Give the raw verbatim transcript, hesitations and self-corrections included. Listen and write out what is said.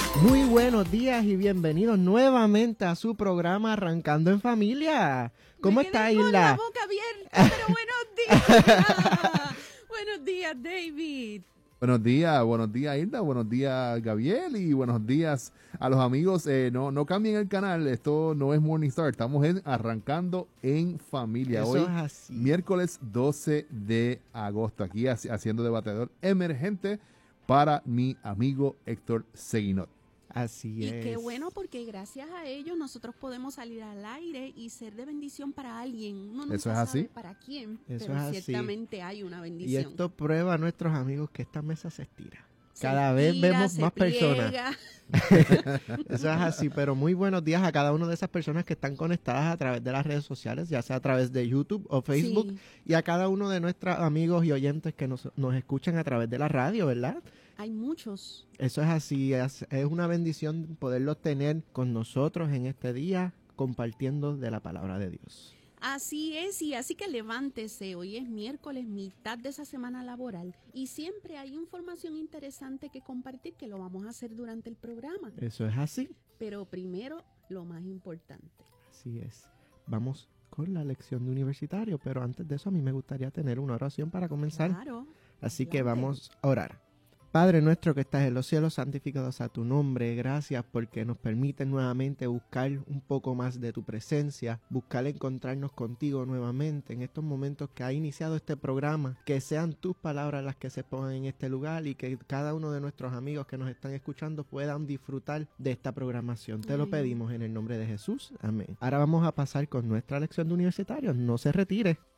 Muy buenos días y bienvenidos nuevamente a su programa Arrancando en Familia. ¿Cómo está, Isla? Con la boca abierta, pero buenos días. Buenos días, David. Buenos días, buenos días, Hilda, buenos días, Gabriel, y buenos días a los amigos. Eh, no, no cambien el canal, esto no es Morning Star, estamos en Arrancando en Familia. Eso Hoy, es así. miércoles doce de agosto, aquí haci- haciendo debatedor emergente para mi amigo Héctor Seguinot. Así Y es. qué bueno, porque gracias a ellos nosotros podemos salir al aire y ser de bendición para alguien. Uno nunca Eso es sabe así. para quién, Eso pero es así. ciertamente hay una Y bendición. esto prueba a nuestros amigos que esta mesa se estira. Se Cada vez estira, vemos se más personas. pliega. Eso es así, pero muy buenos días a cada una de esas personas que están conectadas a través de las redes sociales, ya sea a través de YouTube o Facebook, Sí. y a cada uno de nuestros amigos y oyentes que nos, nos escuchan a través de la radio, ¿verdad? Hay muchos. Eso es así, es, es una bendición poderlos tener con nosotros en este día compartiendo de la palabra de Dios. Así es, y así que levántese, hoy es miércoles, mitad de esa semana laboral, y siempre hay información interesante que compartir que lo vamos a hacer durante el programa. Eso es así, Pero primero, lo más importante. así es. Vamos con la lección de universitario, pero antes de eso a mí me gustaría tener una oración para comenzar. Claro. Así que adelante. vamos a orar. Padre nuestro que estás en los cielos, santificado sea tu nombre. Gracias porque nos permite nuevamente buscar un poco más de tu presencia, buscar encontrarnos contigo nuevamente en estos momentos que ha iniciado este programa. Que sean tus palabras las que se pongan en este lugar y que cada uno de nuestros amigos que nos están escuchando puedan disfrutar de esta programación. Te lo Amén. pedimos en el nombre de Jesús. Amén. Ahora vamos a pasar con nuestra lección de universitarios. No se retire.